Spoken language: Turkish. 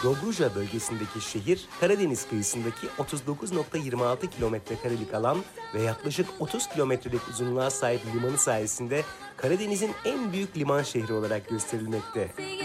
Dobruja bölgesindeki şehir, Karadeniz kıyısındaki 39,26 kilometrekarelik alan ve yaklaşık 30 kilometrelik uzunluğa sahip limanı sayesinde Karadeniz'in en büyük liman şehri olarak gösterilmekte.